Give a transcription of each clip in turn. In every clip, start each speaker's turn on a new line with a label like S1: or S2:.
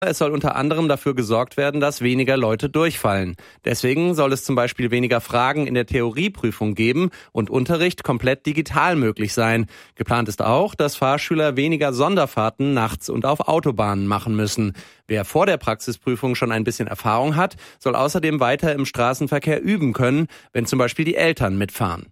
S1: Es soll unter anderem dafür gesorgt werden, dass weniger Leute durchfallen. Deswegen soll es zum Beispiel weniger Fragen in der Theorieprüfung geben und Unterricht komplett digital möglich sein. Geplant ist auch, dass Fahrschüler weniger Sonderfahrten nachts und auf Autobahnen machen müssen. Wer vor der Praxisprüfung schon ein bisschen Erfahrung hat, soll außerdem weiter im Straßenverkehr üben können, wenn zum Beispiel die Eltern mitfahren.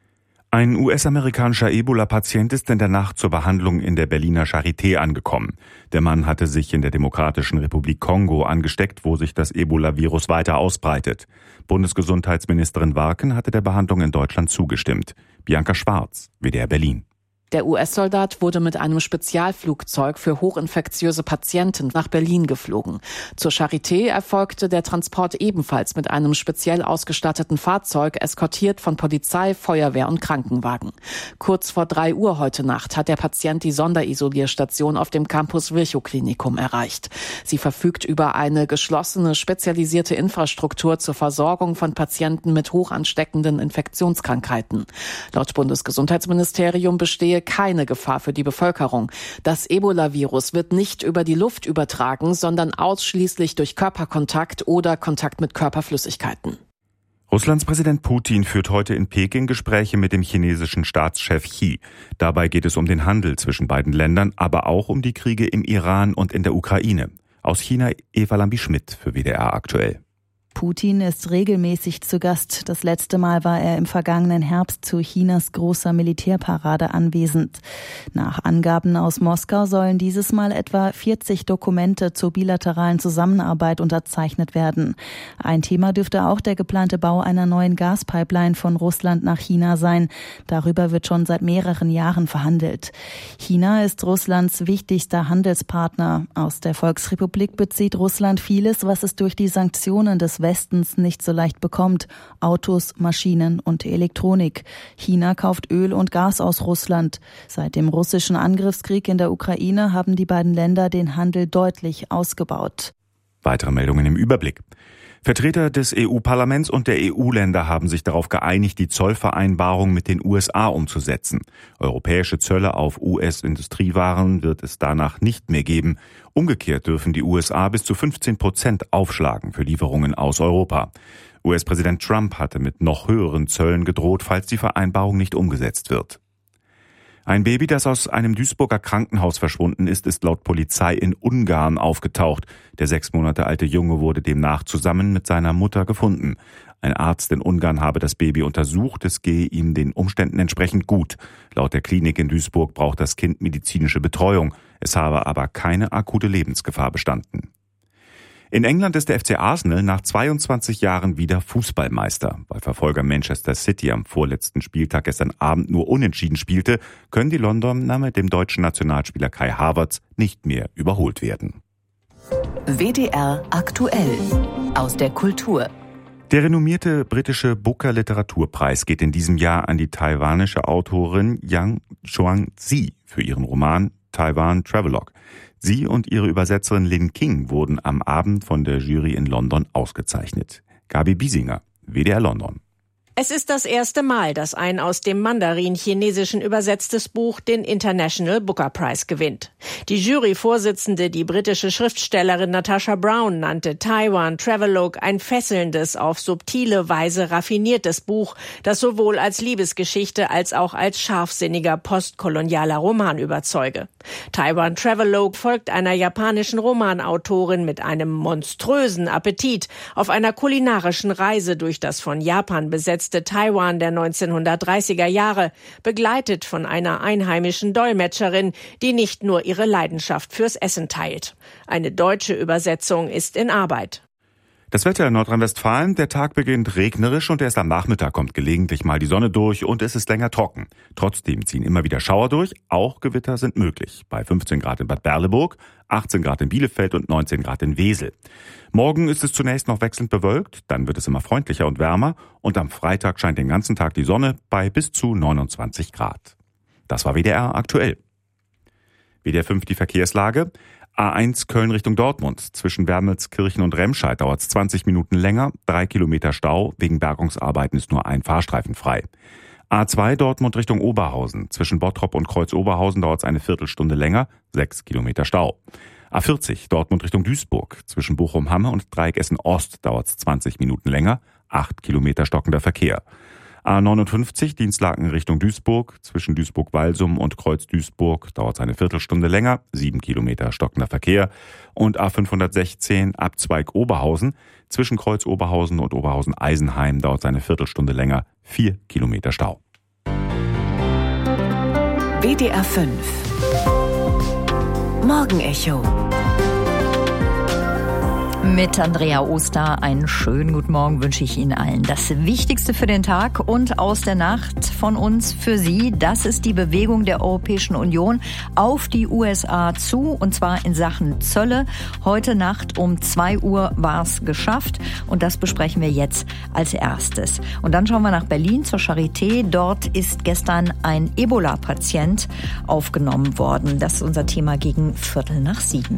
S2: Ein US-amerikanischer Ebola-Patient ist in der Nacht zur Behandlung in der Berliner Charité angekommen. Der Mann hatte sich in der Demokratischen Republik Kongo angesteckt, wo sich das Ebola-Virus weiter ausbreitet. Bundesgesundheitsministerin Warken hatte der Behandlung in Deutschland zugestimmt. Bianca Schwarz, WDR Berlin.
S3: Der US-Soldat wurde mit einem Spezialflugzeug für hochinfektiöse Patienten nach Berlin geflogen. Zur Charité erfolgte der Transport ebenfalls mit einem speziell ausgestatteten Fahrzeug, eskortiert von Polizei, Feuerwehr und Krankenwagen. Kurz vor 3 Uhr heute Nacht hat der Patient die Sonderisolierstation auf dem Campus Virchow-Klinikum erreicht. Sie verfügt über eine geschlossene, spezialisierte Infrastruktur zur Versorgung von Patienten mit hoch ansteckenden Infektionskrankheiten. Laut Bundesgesundheitsministerium bestehe keine Gefahr für die Bevölkerung. Das Ebola-Virus wird nicht über die Luft übertragen, sondern ausschließlich durch Körperkontakt oder Kontakt mit Körperflüssigkeiten.
S2: Russlands Präsident Putin führt heute in Peking Gespräche mit dem chinesischen Staatschef Xi. Dabei geht es um den Handel zwischen beiden Ländern, aber auch um die Kriege im Iran und in der Ukraine. Aus China Eva Lambi-Schmidt für WDR aktuell.
S4: Putin ist regelmäßig zu Gast. Das letzte Mal war er im vergangenen Herbst zu Chinas großer Militärparade anwesend. Nach Angaben aus Moskau sollen dieses Mal etwa 40 Dokumente zur bilateralen Zusammenarbeit unterzeichnet werden. Ein Thema dürfte auch der geplante Bau einer neuen Gaspipeline von Russland nach China sein. Darüber wird schon seit mehreren Jahren verhandelt. China ist Russlands wichtigster Handelspartner. Aus der Volksrepublik bezieht Russland vieles, was es durch die Sanktionen des Westens nicht so leicht bekommt. Autos, Maschinen und Elektronik. China kauft Öl und Gas aus Russland. Seit dem russischen Angriffskrieg in der Ukraine haben die beiden Länder den Handel deutlich ausgebaut.
S2: Weitere Meldungen im Überblick. Vertreter des EU-Parlaments und der EU-Länder haben sich darauf geeinigt, die Zollvereinbarung mit den USA umzusetzen. Europäische Zölle auf US-Industriewaren wird es danach nicht mehr geben. Umgekehrt dürfen die USA bis zu 15% aufschlagen für Lieferungen aus Europa. US-Präsident Trump hatte mit noch höheren Zöllen gedroht, falls die Vereinbarung nicht umgesetzt wird. Ein Baby, das aus einem Duisburger Krankenhaus verschwunden ist, ist laut Polizei in Ungarn aufgetaucht. Der 6 Monate alte Junge wurde demnach zusammen mit seiner Mutter gefunden. Ein Arzt in Ungarn habe das Baby untersucht, es gehe ihm den Umständen entsprechend gut. Laut der Klinik in Duisburg braucht das Kind medizinische Betreuung. Es habe aber keine akute Lebensgefahr bestanden. In England ist der FC Arsenal nach 22 Jahren wieder Fußballmeister. Weil Verfolger Manchester City am vorletzten Spieltag gestern Abend nur unentschieden spielte, können die Londoner mit dem deutschen Nationalspieler Kai Havertz nicht mehr überholt werden.
S5: WDR aktuell aus der Kultur.
S2: Der renommierte britische Booker-Literaturpreis geht in diesem Jahr an die taiwanische Autorin Yang Chuang-Tzi für ihren Roman Taiwan Travelogue. Sie und ihre Übersetzerin Lin King wurden am Abend von der Jury in London ausgezeichnet. Gabi Biesinger, WDR London.
S6: Es ist das erste Mal, dass ein aus dem Mandarin-Chinesischen übersetztes Buch den International Booker Prize gewinnt. Die Juryvorsitzende, die britische Schriftstellerin Natasha Brown, nannte Taiwan Travelogue ein fesselndes, auf subtile Weise raffiniertes Buch, das sowohl als Liebesgeschichte als auch als scharfsinniger postkolonialer Roman überzeuge. Taiwan Travelogue folgt einer japanischen Romanautorin mit einem monströsen Appetit auf einer kulinarischen Reise durch das von Japan besetzte Taiwan der 1930er Jahre, begleitet von einer einheimischen Dolmetscherin, die nicht nur ihre Leidenschaft fürs Essen teilt. Eine deutsche Übersetzung ist in Arbeit.
S2: Das Wetter in Nordrhein-Westfalen, der Tag beginnt regnerisch und erst am Nachmittag kommt gelegentlich mal die Sonne durch und es ist länger trocken. Trotzdem ziehen immer wieder Schauer durch, auch Gewitter sind möglich. Bei 15 Grad in Bad Berleburg, 18 Grad in Bielefeld und 19 Grad in Wesel. Morgen ist es zunächst noch wechselnd bewölkt, dann wird es immer freundlicher und wärmer und am Freitag scheint den ganzen Tag die Sonne bei bis zu 29 Grad. Das war WDR aktuell. WDR 5 die Verkehrslage. A1 Köln Richtung Dortmund. Zwischen Wermelskirchen und Remscheid dauert es 20 Minuten länger. 3 Kilometer Stau. Wegen Bergungsarbeiten ist nur ein Fahrstreifen frei. A2 Dortmund Richtung Oberhausen. Zwischen Bottrop und Kreuz Oberhausen dauert es eine Viertelstunde länger. 6 Kilometer Stau. A40 Dortmund Richtung Duisburg. Zwischen Bochum-Hamme und Dreieck Essen-Ost dauert es 20 Minuten länger. 8 Kilometer stockender Verkehr. A59 Dienstlaken Richtung Duisburg. Zwischen Duisburg-Walsum und Kreuz Duisburg dauert es eine Viertelstunde länger. 7 Kilometer stockender Verkehr. Und A516 Abzweig Oberhausen. Zwischen Kreuz Oberhausen und Oberhausen-Eisenheim dauert es eine Viertelstunde länger. 4 Kilometer Stau.
S5: WDR 5 Morgenecho
S7: mit Andrea Oster einen schönen guten Morgen wünsche ich Ihnen allen. Das Wichtigste für den Tag und aus der Nacht von uns für Sie, das ist die Bewegung der Europäischen Union auf die USA zu, und zwar in Sachen Zölle. Heute Nacht um 2 Uhr war es geschafft und das besprechen wir jetzt als erstes. Und dann schauen wir nach Berlin zur Charité. Dort ist gestern ein Ebola-Patient aufgenommen worden. Das ist unser Thema gegen 6:15.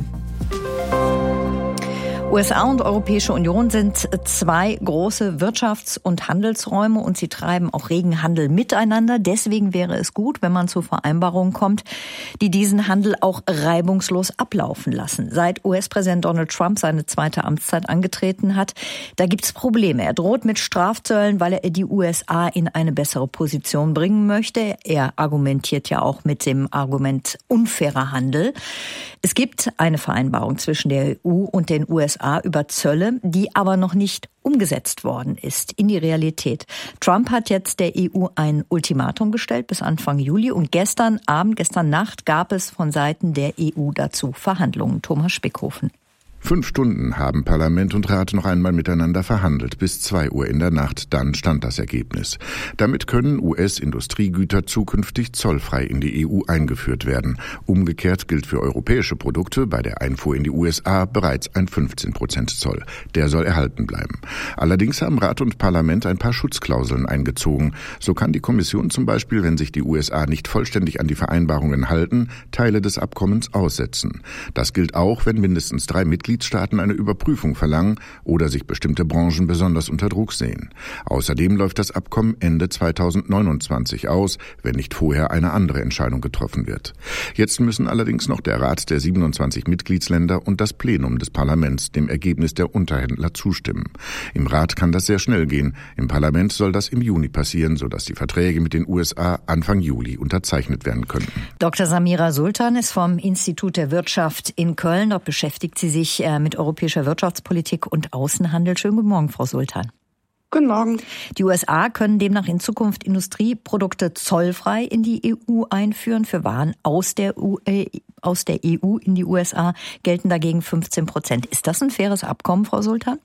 S7: USA und Europäische Union sind 2 große Wirtschafts- und Handelsräume und sie treiben auch regen Handel miteinander. Deswegen wäre es gut, wenn man zu Vereinbarungen kommt, die diesen Handel auch reibungslos ablaufen lassen. Seit US-Präsident Donald Trump seine 2. Amtszeit angetreten hat, da gibt's Probleme. Er droht mit Strafzöllen, weil er die USA in eine bessere Position bringen möchte. Er argumentiert ja auch mit dem Argument unfairer Handel. Es gibt eine Vereinbarung zwischen der EU und den USA über Zölle, die aber noch nicht umgesetzt worden ist in die Realität. Trump hat jetzt der EU ein Ultimatum gestellt bis Anfang Juli und gestern Nacht gab es von Seiten der EU dazu Verhandlungen. Thomas Spickhofen.
S8: 5 Stunden haben Parlament und Rat noch einmal miteinander verhandelt, bis 2 Uhr in der Nacht, dann stand das Ergebnis. Damit können US-Industriegüter zukünftig zollfrei in die EU eingeführt werden. Umgekehrt gilt für europäische Produkte bei der Einfuhr in die USA bereits ein 15% Zoll. Der soll erhalten bleiben. Allerdings haben Rat und Parlament ein paar Schutzklauseln eingezogen. So kann die Kommission zum Beispiel, wenn sich die USA nicht vollständig an die Vereinbarungen halten, Teile des Abkommens aussetzen. Das gilt auch, wenn mindestens 3 Mitgliedstaaten eine Überprüfung verlangen oder sich bestimmte Branchen besonders unter Druck sehen. Außerdem läuft das Abkommen Ende 2029 aus, wenn nicht vorher eine andere Entscheidung getroffen wird. Jetzt müssen allerdings noch der Rat der 27 Mitgliedsländer und das Plenum des Parlaments dem Ergebnis der Unterhändler zustimmen. Im Rat kann das sehr schnell gehen. Im Parlament soll das im Juni passieren, sodass die Verträge mit den USA Anfang Juli unterzeichnet werden könnten.
S7: Dr. Samira Sultan ist vom Institut der Wirtschaft in Köln. Dort beschäftigt sie sich mit europäischer Wirtschaftspolitik und Außenhandel. Schönen guten Morgen, Frau Sultan.
S9: Guten Morgen.
S7: Die USA können demnach in Zukunft Industrieprodukte zollfrei in die EU einführen. Für Waren aus der EU in die USA gelten dagegen 15%. Ist das ein faires Abkommen, Frau Sultan?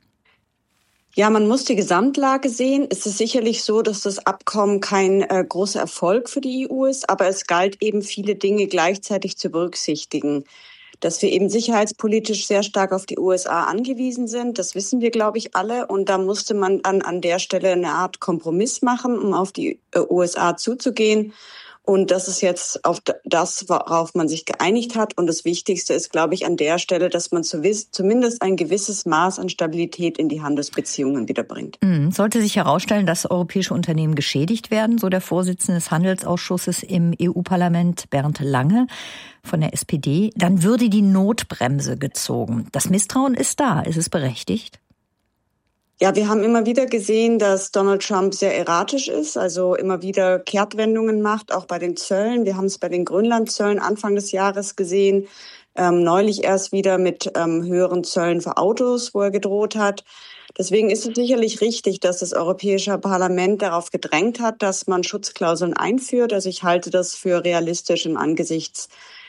S9: Ja, man muss die Gesamtlage sehen. Es ist sicherlich so, dass das Abkommen kein großer Erfolg für die EU ist, aber es galt eben viele Dinge gleichzeitig zu berücksichtigen. Dass wir eben sicherheitspolitisch sehr stark auf die USA angewiesen sind, das wissen wir, glaube ich, alle. Und da musste man an der Stelle eine Art Kompromiss machen, um auf die USA zuzugehen. Und das ist jetzt auf das, worauf man sich geeinigt hat. Und das Wichtigste ist, glaube ich, an der Stelle, dass man zumindest ein gewisses Maß an Stabilität in die Handelsbeziehungen wiederbringt.
S7: Sollte sich herausstellen, dass europäische Unternehmen geschädigt werden, so der Vorsitzende des Handelsausschusses im EU-Parlament, Bernd Lange von der SPD, dann würde die Notbremse gezogen. Das Misstrauen ist da. Ist es berechtigt?
S9: Ja, wir haben immer wieder gesehen, dass Donald Trump sehr erratisch ist, also immer wieder Kehrtwendungen macht, auch bei den Zöllen. Wir haben es bei den Grönlandzöllen Anfang des Jahres gesehen, neulich erst wieder mit höheren Zöllen für Autos, wo er gedroht hat. Deswegen ist es sicherlich richtig, dass das Europäische Parlament darauf gedrängt hat, dass man Schutzklauseln einführt. Also ich halte das für realistisch im Angesichts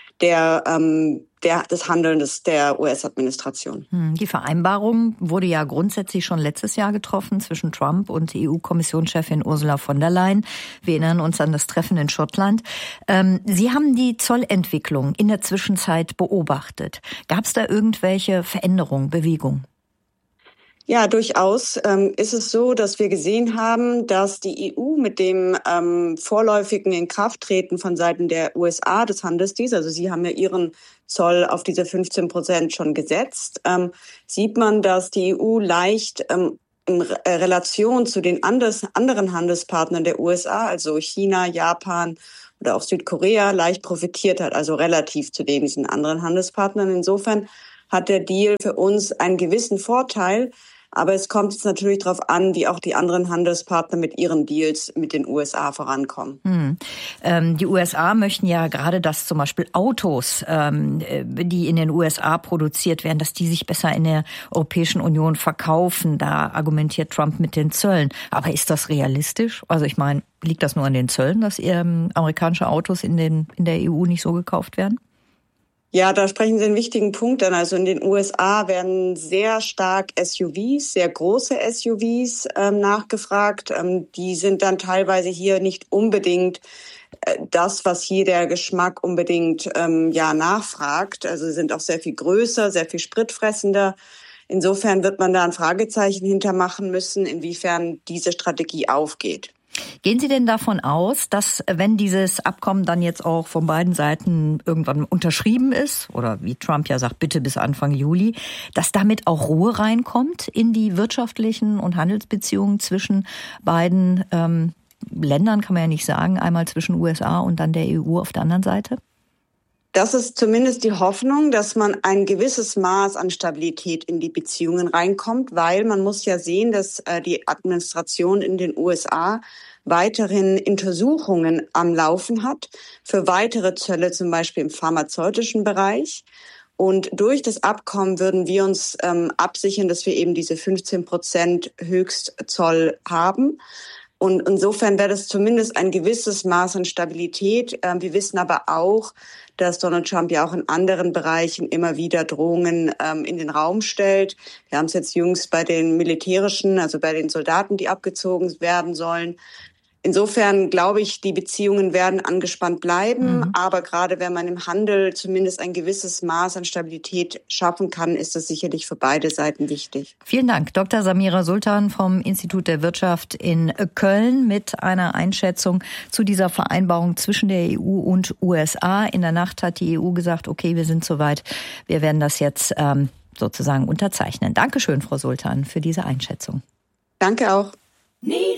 S9: des Handelns der US-Administration.
S7: Die Vereinbarung wurde ja grundsätzlich schon letztes Jahr getroffen zwischen Trump und EU-Kommissionschefin Ursula von der Leyen. Wir erinnern uns an das Treffen in Schottland. Sie haben die Zollentwicklung in der Zwischenzeit beobachtet. Gab es da irgendwelche Veränderungen, Bewegungen?
S9: Ja, durchaus ist es so, dass wir gesehen haben, dass die EU mit dem vorläufigen Inkrafttreten von Seiten der USA des Handelsdeals, also sie haben ja ihren Zoll auf diese 15% schon gesetzt, sieht man, dass die EU leicht in Relation zu den anderen Handelspartnern der USA, also China, Japan oder auch Südkorea leicht profitiert hat, also relativ zu diesen anderen Handelspartnern. Insofern hat der Deal für uns einen gewissen Vorteil. Aber es kommt jetzt natürlich darauf an, wie auch die anderen Handelspartner mit ihren Deals mit den USA vorankommen.
S7: Die USA möchten ja gerade, dass zum Beispiel Autos, die in den USA produziert werden, dass die sich besser in der Europäischen Union verkaufen. Da argumentiert Trump mit den Zöllen. Aber ist das realistisch? Also ich meine, liegt das nur an den Zöllen, dass amerikanische Autos in der EU nicht so gekauft werden?
S9: Ja, da sprechen Sie einen wichtigen Punkt an. Also in den USA werden sehr stark SUVs, sehr große SUVs nachgefragt. Die sind dann teilweise hier nicht unbedingt das, was hier der Geschmack unbedingt nachfragt. Also sie sind auch sehr viel größer, sehr viel spritfressender. Insofern wird man da ein Fragezeichen hintermachen müssen, inwiefern diese Strategie aufgeht.
S7: Gehen Sie denn davon aus, dass wenn dieses Abkommen dann jetzt auch von beiden Seiten irgendwann unterschrieben ist, oder wie Trump ja sagt, bitte bis Anfang Juli, dass damit auch Ruhe reinkommt in die wirtschaftlichen und Handelsbeziehungen zwischen beiden Ländern, kann man ja nicht sagen, einmal zwischen USA und dann der EU auf der anderen Seite?
S9: Das ist zumindest die Hoffnung, dass man ein gewisses Maß an Stabilität in die Beziehungen reinkommt, weil man muss ja sehen, dass die Administration in den USA weiterhin Untersuchungen am Laufen hat für weitere Zölle, zum Beispiel im pharmazeutischen Bereich. Und durch das Abkommen würden wir uns absichern, dass wir eben diese 15% Höchstzoll haben. Und insofern wäre das zumindest ein gewisses Maß an Stabilität. Wir wissen aber auch, dass Donald Trump ja auch in anderen Bereichen immer wieder Drohungen in den Raum stellt. Wir haben es jetzt jüngst bei den militärischen, also bei den Soldaten, die abgezogen werden sollen. Insofern glaube ich, die Beziehungen werden angespannt bleiben. Aber gerade wenn man im Handel zumindest ein gewisses Maß an Stabilität schaffen kann, ist das sicherlich für beide Seiten wichtig.
S7: Vielen Dank, Dr. Samira Sultan vom Institut der Wirtschaft in Köln mit einer Einschätzung zu dieser Vereinbarung zwischen der EU und USA. In der Nacht hat die EU gesagt, okay, wir sind soweit. Wir werden das jetzt sozusagen unterzeichnen. Dankeschön, Frau Sultan, für diese Einschätzung.
S9: Danke auch.
S5: Need